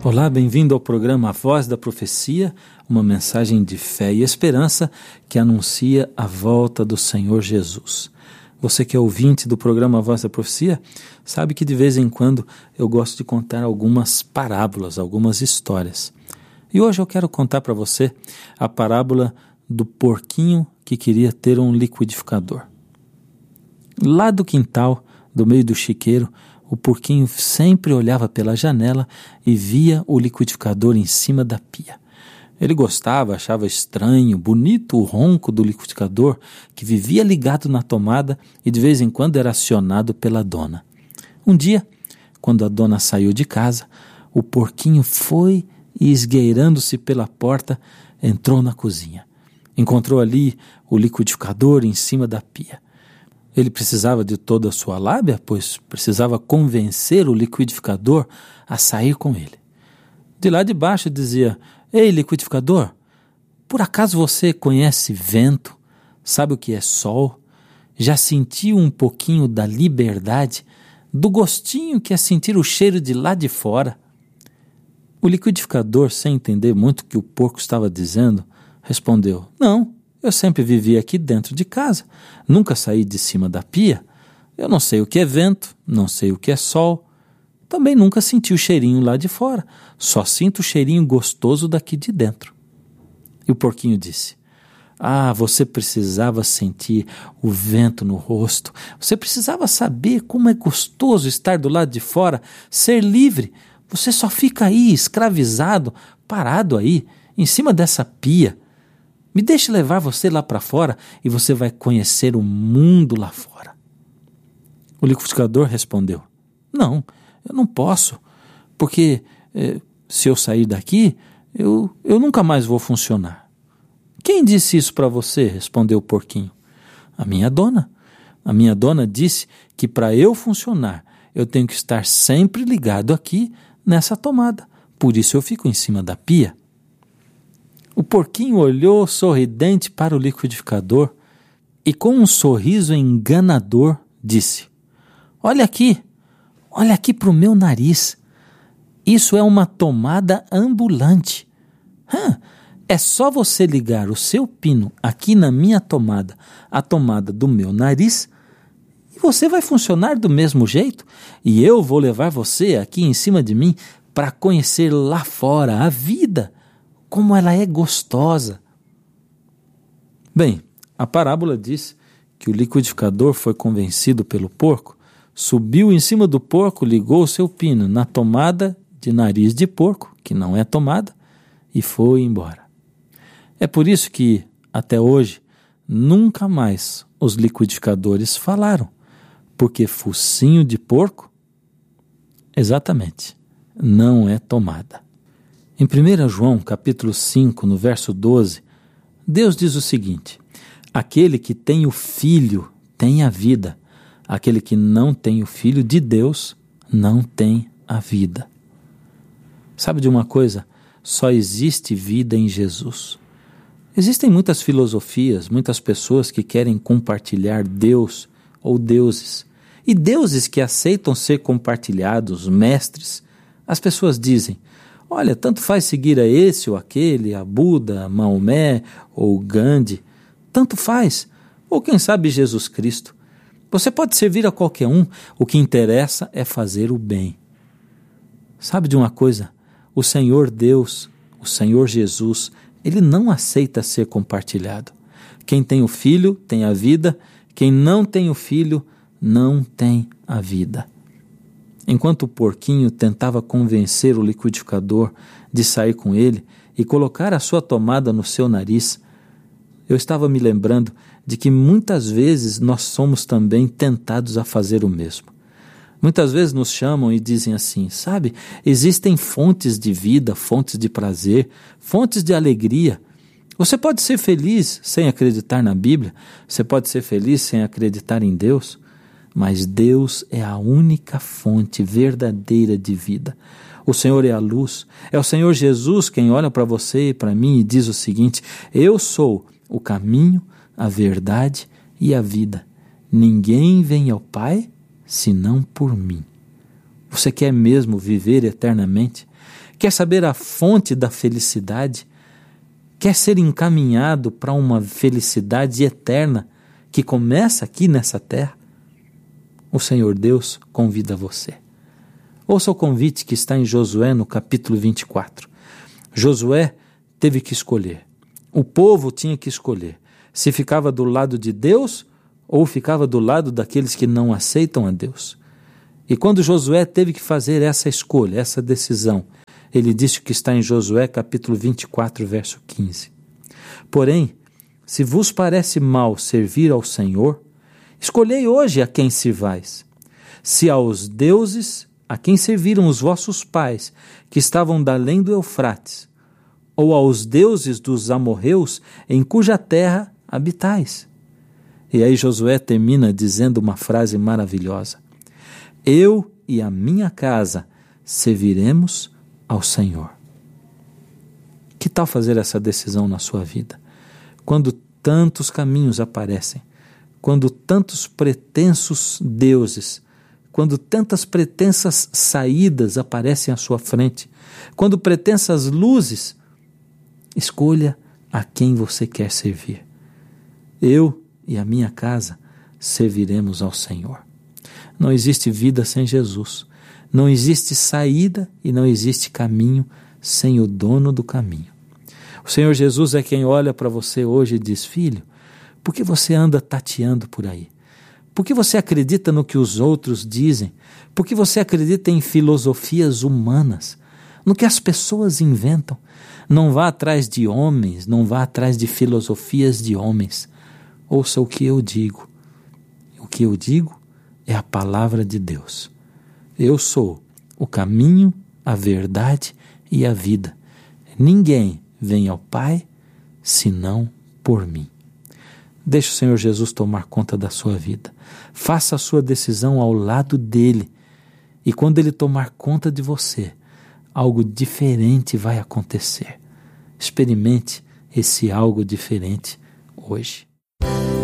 Olá, bem-vindo ao programa A Voz da Profecia, uma mensagem de fé e esperança que anuncia a volta do Senhor Jesus. Você que é ouvinte do programa A Voz da Profecia, sabe que de vez em quando eu gosto de contar algumas parábolas, algumas histórias. E hoje eu quero contar para você a parábola do porquinho que queria ter um liquidificador. Lá do quintal, do meio do chiqueiro, o porquinho sempre olhava pela janela e via o liquidificador em cima da pia. Ele gostava, achava estranho, bonito o ronco do liquidificador que vivia ligado na tomada e de vez em quando era acionado pela dona. Um dia, quando a dona saiu de casa, o porquinho foi e, esgueirando-se pela porta, entrou na cozinha. Encontrou ali o liquidificador em cima da pia. Ele precisava de toda a sua lábia, pois precisava convencer o liquidificador a sair com ele. De lá de baixo dizia: "Ei, liquidificador, por acaso você conhece vento? Sabe o que é sol? Já sentiu um pouquinho da liberdade, do gostinho que é sentir o cheiro de lá de fora?" O liquidificador, sem entender muito o que o porco estava dizendo, respondeu: "Não. Eu sempre vivi aqui dentro de casa, nunca saí de cima da pia. Eu não sei o que é vento, não sei o que é sol. Também nunca senti o cheirinho lá de fora, só sinto o cheirinho gostoso daqui de dentro." E o porquinho disse: "Ah, você precisava sentir o vento no rosto, você precisava saber como é gostoso estar do lado de fora, ser livre. Você só fica aí, escravizado, parado aí, em cima dessa pia. Me deixe levar você lá para fora e você vai conhecer o mundo lá fora." O liquidificador respondeu: "Não, eu não posso, porque se eu sair daqui, eu nunca mais vou funcionar." "Quem disse isso para você?" respondeu o porquinho. A minha dona. A minha dona disse que para eu funcionar, eu tenho que estar sempre ligado aqui nessa tomada. Por isso eu fico em cima da pia." O porquinho olhou sorridente para o liquidificador e, com um sorriso enganador, disse: olha aqui para o meu nariz. Isso é uma tomada ambulante. É só você ligar o seu pino aqui na minha tomada, a tomada do meu nariz, e você vai funcionar do mesmo jeito. E eu vou levar você aqui em cima de mim para conhecer lá fora a vida, como ela é gostosa." Bem, a parábola diz que o liquidificador foi convencido pelo porco, subiu em cima do porco, ligou o seu pino na tomada de nariz de porco, que não é tomada, e foi embora. É por isso que, até hoje, nunca mais os liquidificadores falaram, porque focinho de porco, exatamente, não é tomada. Em 1 João, capítulo 5, no verso 12, Deus diz o seguinte: aquele que tem o Filho tem a vida, aquele que não tem o Filho de Deus não tem a vida. Sabe de uma coisa? Só existe vida em Jesus. Existem muitas filosofias, muitas pessoas que querem compartilhar Deus ou deuses, e deuses que aceitam ser compartilhados, mestres. As pessoas dizem: olha, tanto faz seguir a esse ou aquele, a Buda, Maomé ou Gandhi, tanto faz. Ou quem sabe Jesus Cristo. Você pode servir a qualquer um, o que interessa é fazer o bem. Sabe de uma coisa? O Senhor Deus, o Senhor Jesus, Ele não aceita ser compartilhado. Quem tem o Filho tem a vida, quem não tem o Filho não tem a vida. Enquanto o porquinho tentava convencer o liquidificador de sair com ele e colocar a sua tomada no seu nariz, eu estava me lembrando de que muitas vezes nós somos também tentados a fazer o mesmo. Muitas vezes nos chamam e dizem assim: sabe, existem fontes de vida, fontes de prazer, fontes de alegria. Você pode ser feliz sem acreditar na Bíblia, você pode ser feliz sem acreditar em Deus, mas Deus é a única fonte verdadeira de vida. O Senhor é a luz, é o Senhor Jesus quem olha para você e para mim e diz o seguinte: eu sou o caminho, a verdade e a vida. Ninguém vem ao Pai senão por mim. Você quer mesmo viver eternamente? Quer saber a fonte da felicidade? Quer ser encaminhado para uma felicidade eterna que começa aqui nessa terra? O Senhor Deus convida você. Ouça o convite que está em Josué no capítulo 24. Josué teve que escolher. O povo tinha que escolher se ficava do lado de Deus ou ficava do lado daqueles que não aceitam a Deus. E quando Josué teve que fazer essa escolha, essa decisão, ele disse o que está em Josué capítulo 24, verso 15. Porém, se vos parece mal servir ao Senhor, escolhei hoje a quem sirvais. Se aos deuses a quem serviram os vossos pais, que estavam da além do Eufrates, ou aos deuses dos amorreus, em cuja terra habitais. E aí Josué termina dizendo uma frase maravilhosa: eu e a minha casa serviremos ao Senhor. Que tal fazer essa decisão na sua vida? Quando tantos caminhos aparecem, quando tantos pretensos deuses, quando tantas pretensas saídas aparecem à sua frente, quando pretensas luzes, escolha a quem você quer servir. Eu e a minha casa serviremos ao Senhor. Não existe vida sem Jesus. Não existe saída e não existe caminho sem o dono do caminho. O Senhor Jesus é quem olha para você hoje e diz: filho, por que você anda tateando por aí? Por que você acredita no que os outros dizem? Por que você acredita em filosofias humanas? No que as pessoas inventam? Não vá atrás de homens, não vá atrás de filosofias de homens. Ouça o que eu digo. O que eu digo é a palavra de Deus. Eu sou o caminho, a verdade e a vida. Ninguém vem ao Pai senão por mim. Deixe o Senhor Jesus tomar conta da sua vida. Faça a sua decisão ao lado dele. E quando ele tomar conta de você, algo diferente vai acontecer. Experimente esse algo diferente hoje.